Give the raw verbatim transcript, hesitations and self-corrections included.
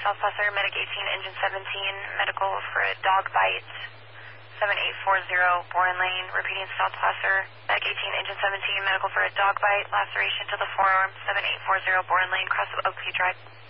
South Placer, Medic eighteen, Engine seventeen, medical for a dog bite, seven eight four zero, Boren Lane. Repeating, South Placer, Medic eighteen, Engine seventeen, medical for a dog bite, laceration to the forearm, seven eight four zero, Boren Lane, cross of Oak View Drive.